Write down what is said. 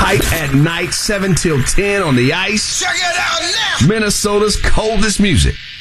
Fight at Night, 7 till 10 on the ice. Check it out now. Minnesota's coldest music.